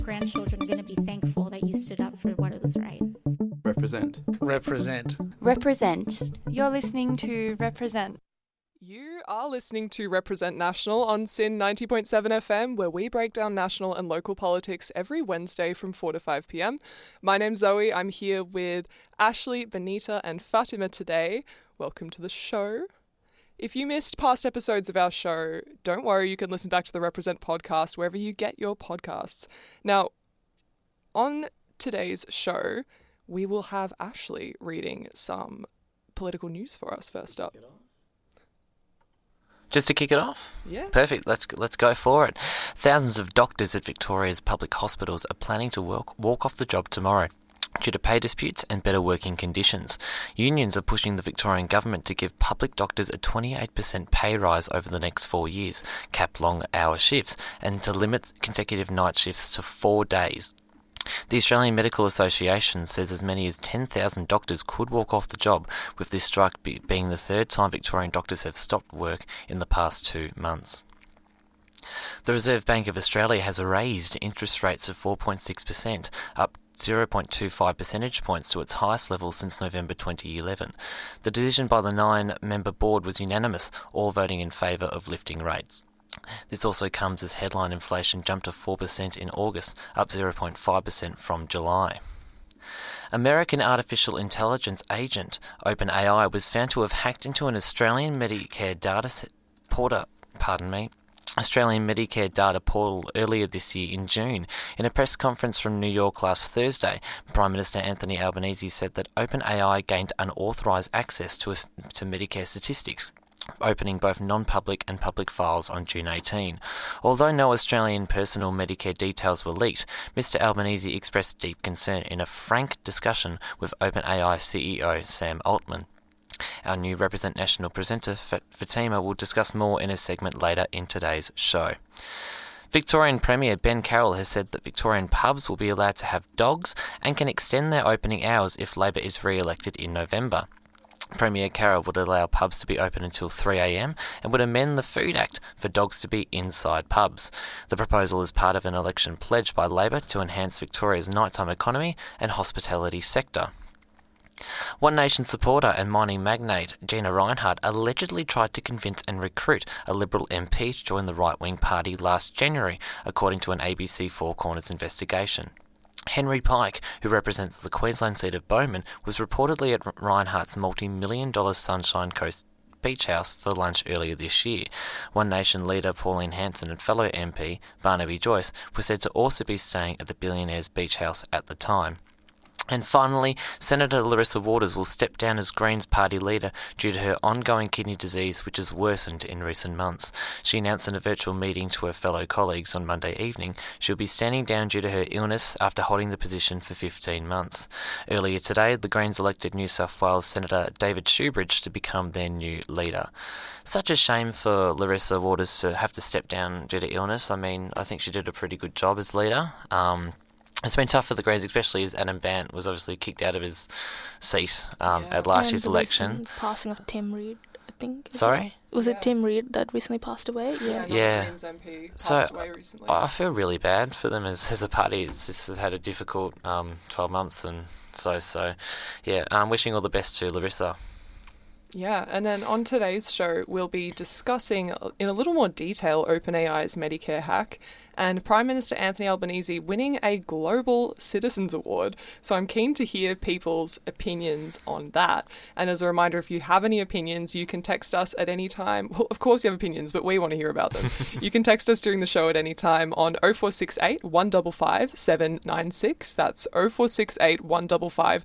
grandchildren are going to be thankful that you stood up for what was right. Represent. Represent. Represent. You're listening to Represent. You are listening to Represent National on SYN 90.7 FM, where we break down national and local politics every Wednesday from 4 to 5 p.m. My name's Zoe. I'm here with Ashley, Benita, and Fatima today. Welcome to the show. If you missed past episodes of our show, don't worry, you can listen back to the Represent podcast wherever you get your podcasts. Now, on today's show, we will have Ashley reading some political news for us first up. Just to kick it off? Yeah. Perfect. Let's go for it. Thousands of doctors at Victoria's public hospitals are planning to walk off the job tomorrow due to pay disputes and better working conditions. Unions are pushing the Victorian government to give public doctors a 28% pay rise over the next 4 years, cap long-hour shifts, and to limit consecutive night shifts to 4 days. The Australian Medical Association says as many as 10,000 doctors could walk off the job, with this strike being the third time Victorian doctors have stopped work in the past 2 months. The Reserve Bank of Australia has raised interest rates of 4.6%, up 0.25 percentage points to its highest level since November 2011. The decision by the 9-member board was unanimous, all voting in favour of lifting rates. This also comes as headline inflation jumped to 4% in August, up 0.5% from July. American artificial intelligence agent OpenAI was found to have hacked into an Australian Medicare data portal earlier this year in June. In a press conference from New York last Thursday, Prime Minister Anthony Albanese said that OpenAI gained unauthorised access to Medicare statistics, opening both non-public and public files on June 18. Although no Australian personal Medicare details were leaked, Mr Albanese expressed deep concern in a frank discussion with OpenAI CEO Sam Altman. Our new Represent National presenter, Fatima, will discuss more in a segment later in today's show. Victorian Premier Ben Carroll has said that Victorian pubs will be allowed to have dogs and can extend their opening hours if Labor is re-elected in November. Premier Carroll would allow pubs to be open until 3 a.m. and would amend the Food Act for dogs to be inside pubs. The proposal is part of an election pledge by Labor to enhance Victoria's nighttime economy and hospitality sector. One Nation supporter and mining magnate Gina Rinehart allegedly tried to convince and recruit a Liberal MP to join the right-wing party last January, according to an ABC Four Corners investigation. Henry Pike, who represents the Queensland seat of Bowman, was reportedly at Rinehart's multi-million-dollar Sunshine Coast beach house for lunch earlier this year. One Nation leader Pauline Hanson and fellow MP Barnaby Joyce were said to also be staying at the billionaire's beach house at the time. And finally, Senator Larissa Waters will step down as Greens party leader due to her ongoing kidney disease, which has worsened in recent months. She announced in a virtual meeting to her fellow colleagues on Monday evening she'll be standing down due to her illness after holding the position for 15 months. Earlier today, the Greens elected New South Wales Senator David Shoebridge to become their new leader. Such a shame for Larissa Waters to have to step down due to illness. I mean, I think she did a pretty good job as leader. It's been tough for the Greens, especially as Adam Bant was obviously kicked out of his seat at last year's election. Passing of Tim Reid, I think. Sorry? Was it Tim Reid that recently passed away? Yeah. Greens MP passed away recently. I feel really bad for them as a party. It's just had a difficult 12 months and so yeah, I'm wishing all the best to Larissa. Yeah, and then on today's show, we'll be discussing in a little more detail OpenAI's Medicare hack and Prime Minister Anthony Albanese winning a Global Citizens Award. So I'm keen to hear people's opinions on that. And as a reminder, if you have any opinions, you can text us at any time. Well, of course you have opinions, but we want to hear about them. You can text us during the show at any time on 0468 155 796. That's 0468 155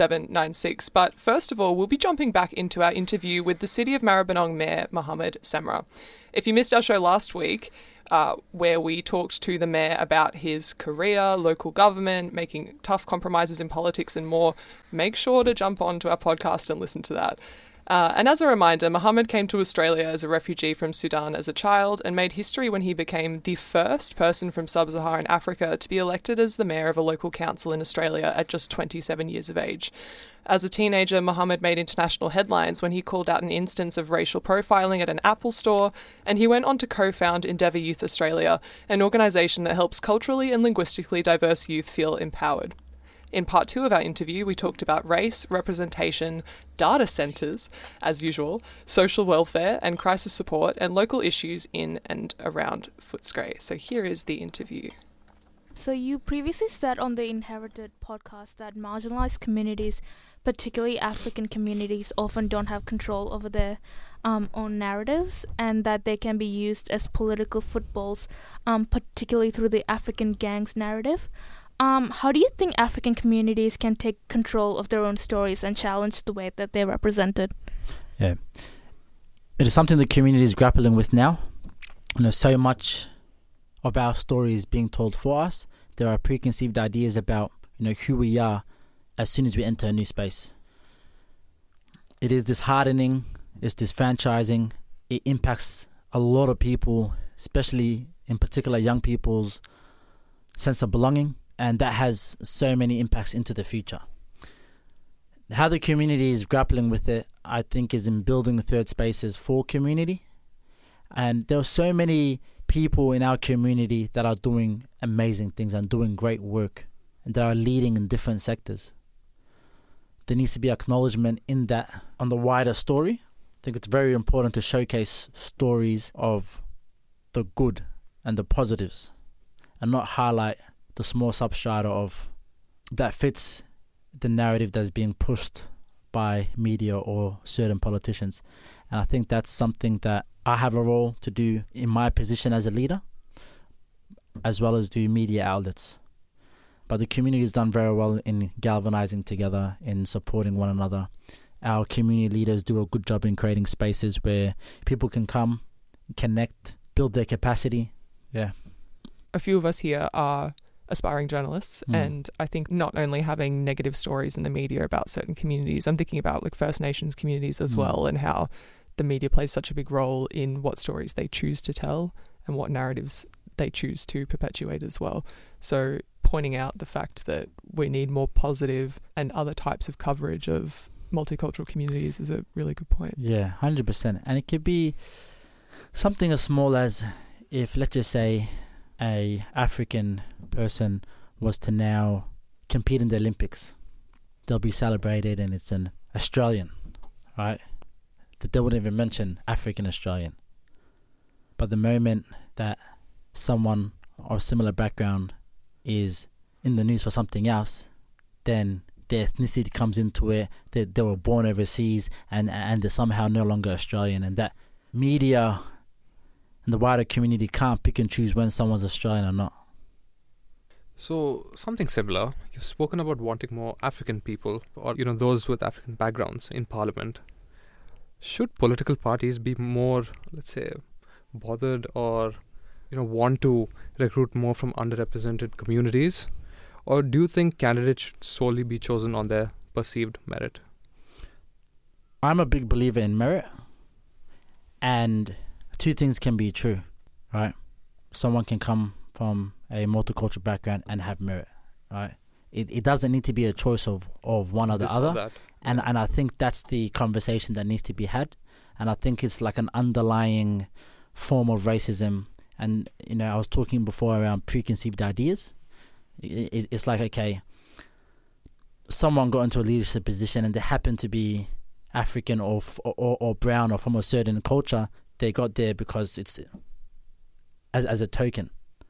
796. But first of all, we'll be jumping back into our interview with the City of Maribyrnong Mayor Mohammed Semrah. If you missed our show last week, where we talked to the mayor about his career, local government, making tough compromises in politics and more, make sure to jump onto our podcast and listen to that. And as a reminder, Muhammad came to Australia as a refugee from Sudan as a child and made history when he became the first person from sub-Saharan Africa to be elected as the mayor of a local council in Australia at just 27 years of age. As a teenager, Muhammad made international headlines when he called out an instance of racial profiling at an Apple store, and he went on to co-found Endeavour Youth Australia, an organisation that helps culturally and linguistically diverse youth feel empowered. In part 2 of our interview, we talked about race, representation, data centres, as usual, social welfare and crisis support, and local issues in and around Footscray. So here is the interview. So you previously said on the Inherited podcast that marginalized communities, particularly African communities, often don't have control over their own narratives, and that they can be used as political footballs, particularly through the African gangs narrative. How do you think African communities can take control of their own stories and challenge the way that they're represented? Yeah, it is something the community is grappling with now. So much of our story is being told for us. There are preconceived ideas about who we are as soon as we enter a new space. It is disheartening. It's disfranchising. It impacts a lot of people, especially in particular young people's sense of belonging. And that has so many impacts into the future. How the community is grappling with it, I think, is in building third spaces for community. And there are so many people in our community that are doing amazing things and doing great work and that are leading in different sectors. There needs to be acknowledgement in that on the wider story. I think it's very important to showcase stories of the good and the positives and not highlight the small substrata of that fits the narrative that's being pushed by media or certain politicians. And I think that's something that I have a role to do in my position as a leader, as well as do media outlets. But the community has done very well in galvanizing together, in supporting one another. Our community leaders do a good job in creating spaces where people can come, connect, build their capacity. Yeah. A few of us here are aspiring journalists, and I think not only having negative stories in the media about certain communities, I'm thinking about like First Nations communities as well, and how the media plays such a big role in what stories they choose to tell and what narratives they choose to perpetuate as well. So pointing out the fact that we need more positive and other types of coverage of multicultural communities is a really good point. Yeah, 100%. And it could be something as small as if, let's just say, a African person was to now compete in the Olympics. They'll be celebrated and it's an Australian, right? That they wouldn't even mention African Australian. But the moment that someone of similar background is in the news for something else, then their ethnicity comes into it. They were born overseas and they're somehow no longer Australian. And that media and the wider community can't pick and choose when someone's Australian or not. So, something similar. You've spoken about wanting more African people or, those with African backgrounds in Parliament. Should political parties be more, let's say, bothered or, want to recruit more from underrepresented communities? Or do you think candidates should solely be chosen on their perceived merit? I'm a big believer in merit. And two things can be true, right? Someone can come from a multicultural background and have merit, right? It doesn't need to be a choice of one or the other. And I think that's the conversation that needs to be had. And I think it's like an underlying form of racism. And, I was talking before around preconceived ideas. It's like, okay, someone got into a leadership position and they happen to be African or brown or from a certain culture. They got there because it's as a token.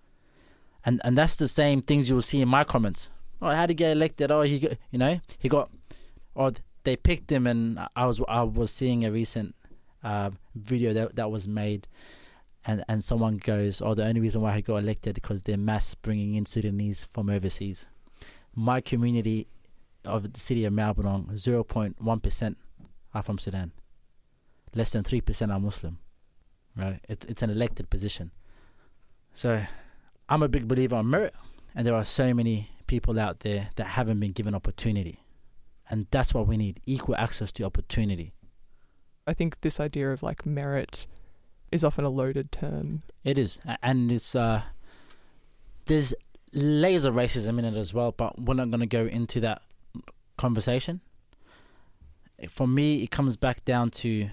And that's the same things you will see in my comments. Oh, how did he get elected? Oh, he got, or they picked him. And I was seeing a recent video that was made, and someone goes, oh, the only reason why he got elected because they're mass bringing in Sudanese from overseas. My community of the city of Melbourne, 0.1% are from Sudan. Less than 3% are Muslim. Right? It's an elected position. So I'm a big believer in merit, and there are so many people out there that haven't been given opportunity. And that's what we need, equal access to opportunity. I think this idea of like merit is often a loaded term. It is, and it's there's layers of racism in it as well, but we're not going to go into that conversation. For me, it comes back down to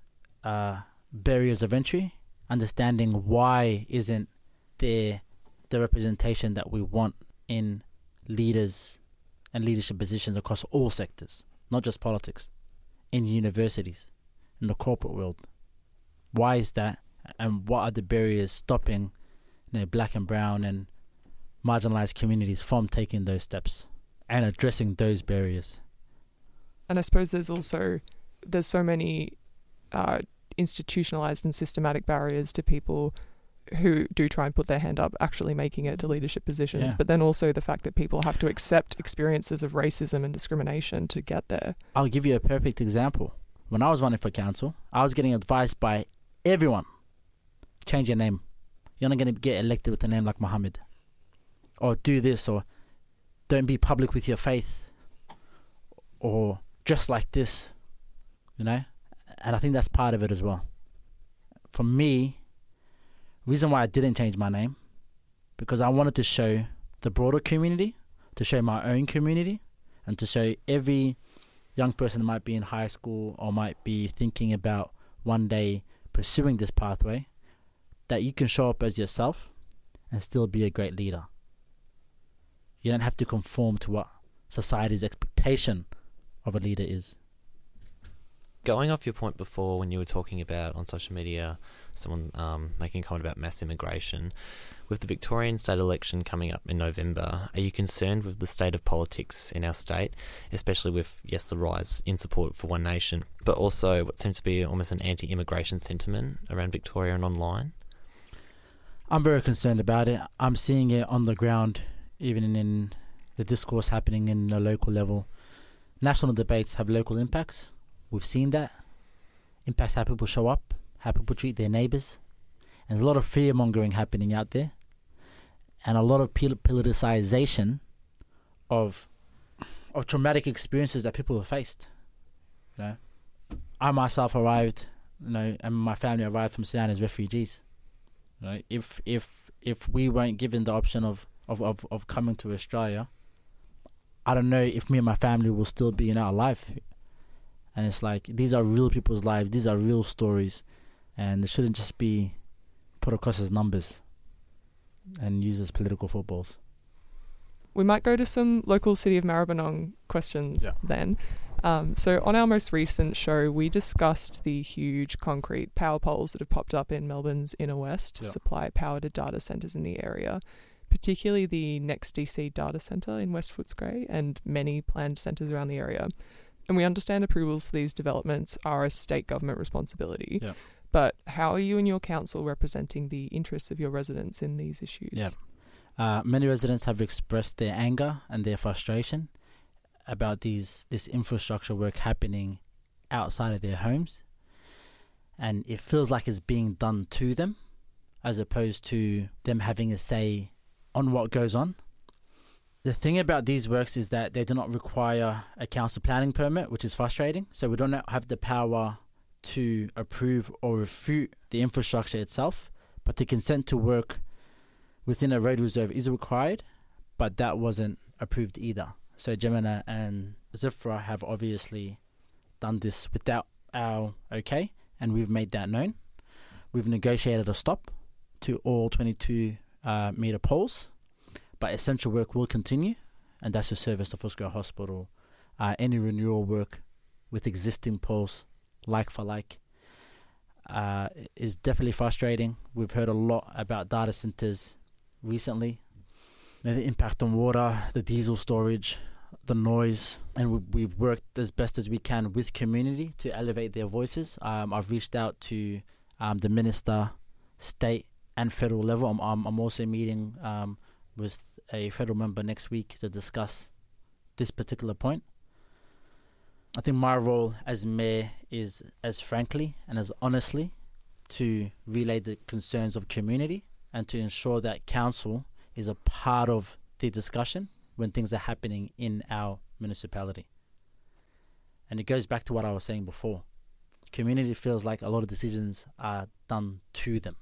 barriers of entry, understanding why isn't there the representation that we want in leaders and leadership positions across all sectors, not just politics, in universities, in the corporate world. Why is that, and what are the barriers stopping black and brown and marginalized communities from taking those steps and addressing those barriers? And I suppose there's so many institutionalized and systematic barriers to people who do try and put their hand up actually making it to leadership positions, but then also the fact that people have to accept experiences of racism and discrimination to get there. I'll give you a perfect example. When I was running for council, I was getting advice by everyone: change your name. You're not going to get elected with a name like Muhammad. Or do this, or don't be public with your faith, or dress like this, And I think that's part of it as well. For me, reason why I didn't change my name, because I wanted to show the broader community, to show my own community, and to show every young person that might be in high school or might be thinking about one day pursuing this pathway, that you can show up as yourself and still be a great leader. You don't have to conform to what society's expectation of a leader is. Going off your point before when you were talking about on social media, someone making a comment about mass immigration, with the Victorian state election coming up in November, are you concerned with the state of politics in our state, especially with, yes, the rise in support for One Nation, but also what seems to be almost an anti-immigration sentiment around Victoria and online? I'm very concerned about it. I'm seeing it on the ground, even in the discourse happening in the local level. National debates have local impacts. We've seen that. Impacts how people show up, how people treat their neighbours. And there's a lot of fear-mongering happening out there. And a lot of politicisation of traumatic experiences that people have faced. I myself arrived, and my family arrived from Sudan as refugees. If we weren't given the option of coming to Australia, I don't know if me and my family will still be in our life. And it's like, these are real people's lives, these are real stories, and they shouldn't just be put across as numbers and used as political footballs. We might go to some local City of Maribyrnong questions then. So on our most recent show, we discussed the huge concrete power poles that have popped up in Melbourne's inner west to supply power to data centres in the area, particularly the NextDC data centre in West Footscray and many planned centres around the area. And we understand approvals for these developments are a state government responsibility. Yeah. But how are you and your council representing the interests of your residents in these issues? Yeah. Many residents have expressed their anger and their frustration about this infrastructure work happening outside of their homes. And it feels like it's being done to them, as opposed to them having a say on what goes on. The thing about these works is that they do not require a council planning permit, which is frustrating. So we don't have the power to approve or refute the infrastructure itself, but the consent to work within a road reserve is required, but that wasn't approved either. So Jemina and Zifra have obviously done this without our okay, and we've made that known. We've negotiated a stop to all 22 metre poles, but essential work will continue, and that's to service the Footscray Hospital. Any renewal work with existing poles, like for like, is definitely frustrating. We've heard a lot about data centres recently. The impact on water, the diesel storage, the noise, and we've worked as best as we can with community to elevate their voices. I've reached out to the Minister, state and federal level. I'm also meeting with a federal member next week to discuss this particular point. I think my role as mayor is as frankly and as honestly to relay the concerns of community and to ensure that council is a part of the discussion when things are happening in our municipality. And it goes back to what I was saying before. community feels like a lot of decisions are done to them.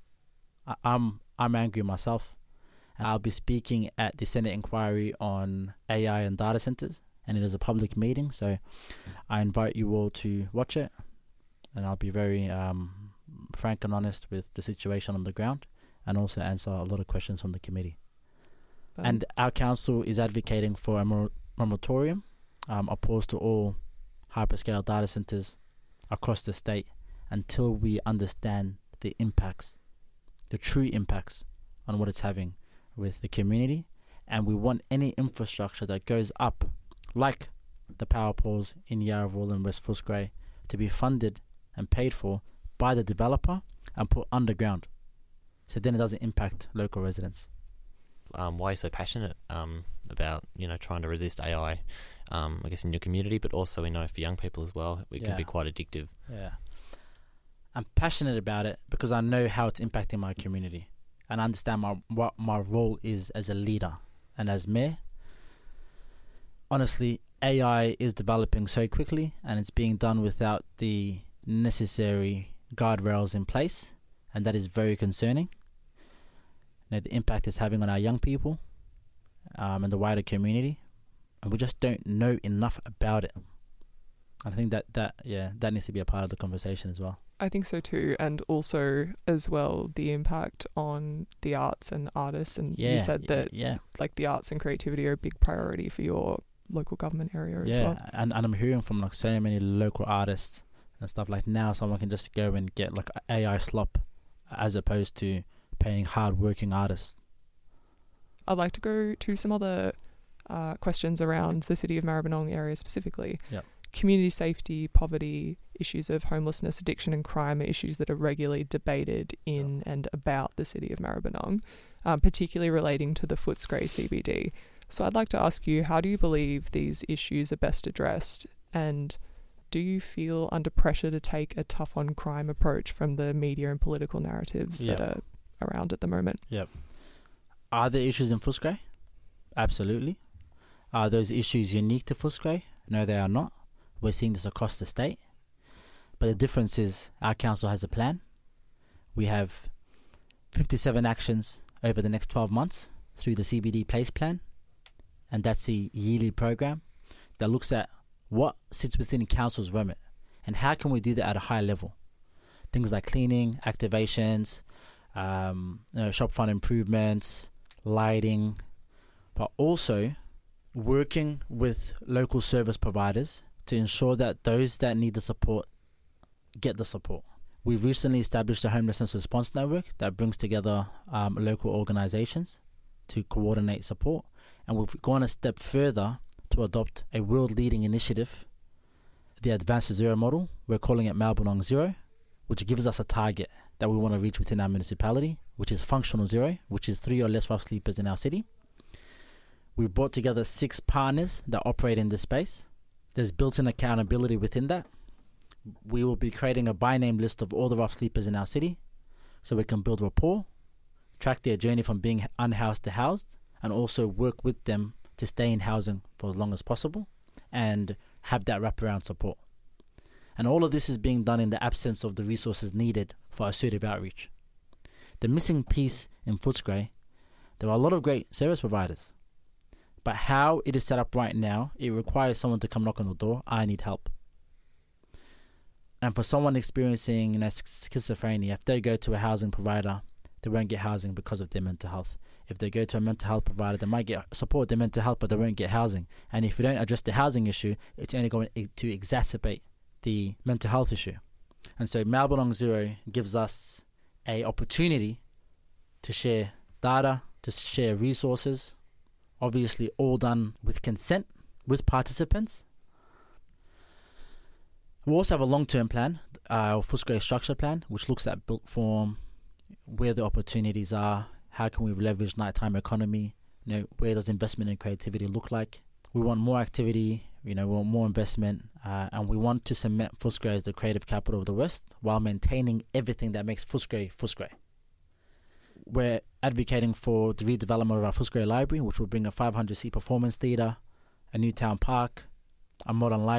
I'm angry myself. I'll be speaking at the Senate inquiry on AI and data centers, and it is a public meeting, so I invite you all to watch it, and I'll be very frank and honest with the situation on the ground, and also answer a lot of questions from the committee. And our council is advocating for a moratorium, a pause to all hyperscale data centers across the state until we understand the impacts, the true impacts on what it's having with the community. And we want any infrastructure that goes up, like the power poles in Yarraville and West Footscray, to be funded and paid for by the developer and put underground, so then it doesn't impact local residents. Why are you so passionate about trying to resist AI? I guess in your community, but also we know for young people as well, it can be quite addictive. Yeah, I'm passionate about it because I know how it's impacting my community, and I understand what my role is as a leader and as mayor. Honestly, AI is developing so quickly, and it's being done without the necessary guardrails in place, and that is very concerning. The impact it's having on our young people and the wider community, and we just don't know enough about it. I think that needs to be a part of the conversation as well. I think so too, and also as well the impact on the arts and artists. And you said that like the arts and creativity are a big priority for your local government area as well. And I'm hearing from like so many local artists and stuff, like now someone can just go and get like AI slop as opposed to paying hard-working artists. I'd like to go to some other questions around the city of Maribyrnong area specifically. Yep. Community safety, poverty, issues of homelessness, addiction and crime are issues that are regularly debated in and about the city of Maribyrnong, particularly relating to the Footscray CBD. So I'd like to ask you, how do you believe these issues are best addressed, and do you feel under pressure to take a tough-on-crime approach from the media and political narratives that are around at the moment? Yep. Are there issues in Footscray? Absolutely. Are those issues unique to Footscray? No, they are not. We're seeing this across the state. But the difference is our council has a plan. We have 57 actions over the next 12 months through the CBD Place Plan. And that's the yearly program that looks at what sits within council's remit and how can we do that at a high level. Things like cleaning, activations, shopfront improvements, lighting, but also working with local service providers to ensure that those that need the support get the support. We've recently established a homelessness response network that brings together local organizations to coordinate support, and we've gone a step further to adopt a world-leading initiative, the Advanced to Zero model. We're calling it Maribyrnong Zero, which gives us a target that we want to reach within our municipality, which is functional zero, which is 3 or less rough sleepers in our city. We've brought together 6 partners that operate in this space. There's built-in accountability within that. We will be creating a by-name list of all the rough sleepers in our city so we can build rapport, track their journey from being unhoused to housed, and also work with them to stay in housing for as long as possible and have that wraparound support. And all of this is being done in the absence of the resources needed for assertive outreach. The missing piece in Footscray, there are a lot of great service providers, but how it is set up right now, it requires someone to come knock on the door, I need help. And for someone experiencing schizophrenia, if they go to a housing provider, they won't get housing because of their mental health. If they go to a mental health provider, they might get support their mental health, but they won't get housing. And if you don't address the housing issue, it's only going to exacerbate the mental health issue. And so Maribyrnong Zero gives us a opportunity to share data, to share resources, obviously all done with consent, with participants. We also have a long-term plan, our Footscray structure plan, which looks at built form, where the opportunities are, how can we leverage nighttime economy, where does investment and creativity look like. We want more activity, we want more investment, and we want to cement Footscray as the creative capital of the West while maintaining everything that makes Footscray Footscray. We're advocating for the redevelopment of our Footscray Library, which will bring a 500-seat performance theatre, a new town park, a modern library,